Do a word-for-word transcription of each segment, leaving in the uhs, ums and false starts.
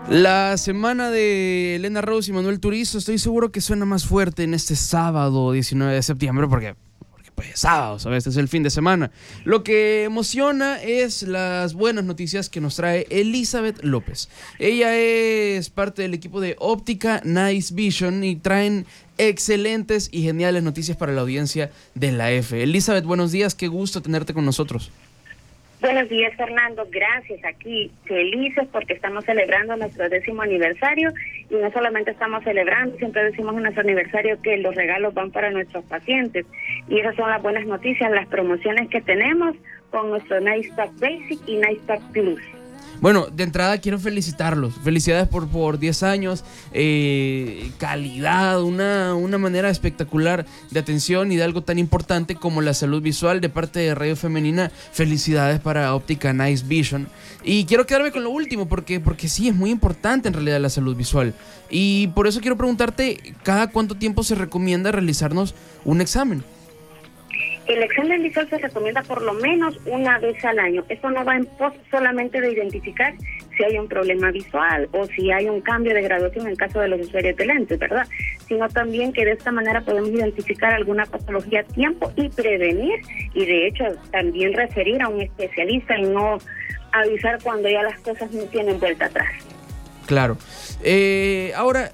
La semana de Elena Rose y Manuel Turizo, estoy seguro que suena más fuerte en este sábado diecinueve de septiembre porque, porque pues es sábado, ¿sabes? Este es el fin de semana. Lo que emociona es las buenas noticias que nos trae Elizabeth López. Ella es parte del equipo de Óptica Nice Vision y traen excelentes y geniales noticias para la audiencia de la F. Elizabeth, buenos días, qué gusto tenerte con nosotros. Buenos días, Fernando. Gracias. Aquí felices porque estamos celebrando nuestro décimo aniversario y no solamente estamos celebrando, siempre decimos en nuestro aniversario que los regalos van para nuestros pacientes y esas son las buenas noticias, las promociones que tenemos con nuestro Nice Pack Basic y Nice Pack Plus. Bueno, de entrada quiero felicitarlos. Felicidades por, por diez años, eh, calidad, una, una manera espectacular de atención y de algo tan importante como la salud visual de parte de Radio Femenina. Felicidades para Óptica Nice Vision. Y quiero quedarme con lo último porque, porque sí, es muy importante en realidad la salud visual. Y por eso quiero preguntarte, ¿cada cuánto tiempo se recomienda realizarnos un examen? El examen visual se recomienda por lo menos una vez al año. Esto no va en pos solamente de identificar si hay un problema visual o si hay un cambio de graduación en el caso de los usuarios de lentes, ¿verdad? Sino también que de esta manera podemos identificar alguna patología a tiempo y prevenir y de hecho también referir a un especialista y no avisar cuando ya las cosas no tienen vuelta atrás. Claro. Eh, ahora,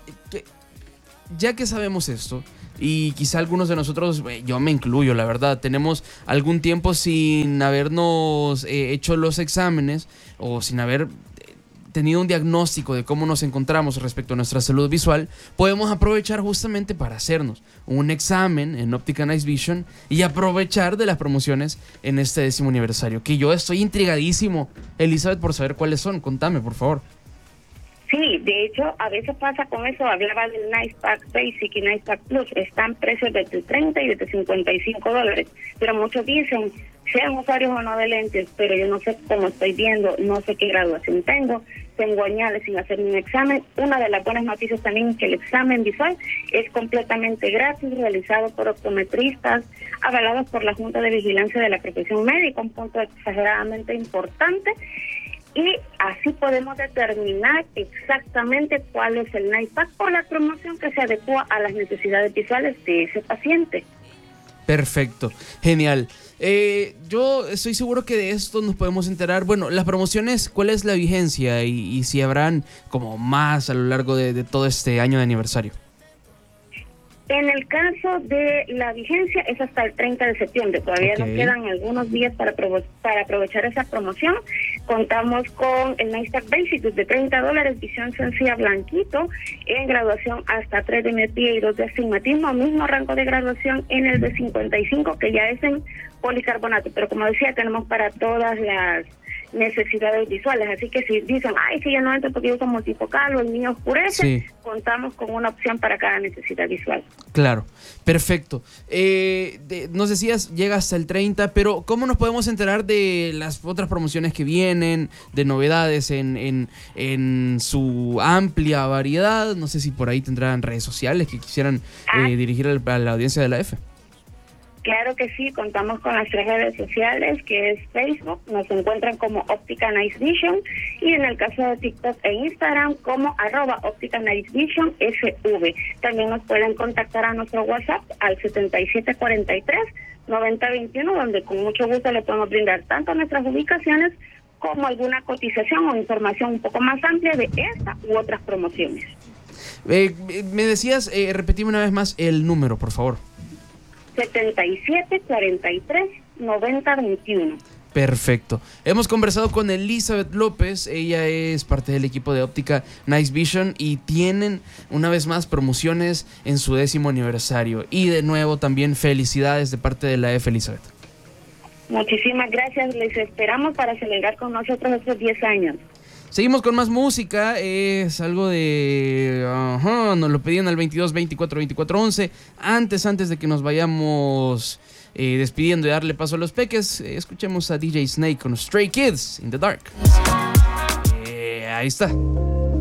ya que sabemos esto, y quizá algunos de nosotros, yo me incluyo, la verdad, tenemos algún tiempo sin habernos eh, hecho los exámenes o sin haber tenido un diagnóstico de cómo nos encontramos respecto a nuestra salud visual, podemos aprovechar justamente para hacernos un examen en Óptica Nice Vision y aprovechar de las promociones en este décimo aniversario, que yo estoy intrigadísimo, Elizabeth, por saber cuáles son. Contame, por favor. Sí, de hecho, a veces pasa con eso, hablaba del Nice Pack Basic y Nice Pack Plus, están precios de treinta y de cincuenta y cinco dólares, pero muchos dicen, sean usuarios o no de lentes, pero yo no sé cómo estoy viendo, no sé qué graduación tengo, tengo añales sin hacer un examen. Una de las buenas noticias también es que el examen visual es completamente gratis, realizado por optometristas, avalados por la Junta de Vigilancia de la Profesión Médica, un punto exageradamente importante. Y así podemos determinar exactamente cuál es el Nice Pack o la promoción que se adecua a las necesidades visuales de ese paciente. Perfecto, genial. Eh, yo estoy seguro que de esto nos podemos enterar. Bueno, las promociones, ¿cuál es la vigencia? Y, y si habrán como más a lo largo de, de todo este año de aniversario. En el caso de la vigencia es hasta el treinta de septiembre, todavía okay. Nos quedan algunos días para, para aprovechar esa promoción. Contamos con el Nice Pack Basic de treinta dólares, visión sencilla blanquito, en graduación hasta tres de miopía y dos de astigmatismo, mismo rango de graduación en el de cincuenta y cinco, que ya es en policarbonato, pero como decía, tenemos para todas las necesidades visuales, así que si dicen, ay, si ya no entro porque yo soy multifocal o el niño oscurece, sí. Contamos con una opción para cada necesidad visual. Claro, perfecto. Eh, de, nos decías, llega hasta el treinta, pero ¿cómo nos podemos enterar de las otras promociones que vienen, de novedades en, en, en su amplia variedad? No sé si por ahí tendrán redes sociales que quisieran ah. eh, dirigir a la audiencia de la F. Claro que sí, contamos con las tres redes sociales, que es Facebook, nos encuentran como Óptica Nice Vision, y en el caso de TikTok e Instagram como arroba Óptica Nice Vision S V. También nos pueden contactar a nuestro WhatsApp al setenta y siete cuarenta y tres noventa veintiuno, donde con mucho gusto le podemos brindar tanto nuestras ubicaciones como alguna cotización o información un poco más amplia de esta u otras promociones. Eh, me decías, eh, repetime una vez más el número, por favor. setenta y siete cuarenta y tres noventa veintiuno. Perfecto. Hemos conversado con Elizabeth López, ella es parte del equipo de Óptica Nice Vision y tienen una vez más promociones en su décimo aniversario. Y de nuevo también felicidades de parte de la F, Elizabeth. Muchísimas gracias, les esperamos para celebrar con nosotros estos diez años. Seguimos con más música, es algo de... Ajá, nos lo pedían al veintidós veinticuatro veinticuatro once. Antes, antes de que nos vayamos eh, despidiendo y darle paso a los peques, eh, escuchemos a D J Snake con Stray Kids in the Dark. Eh, ahí está.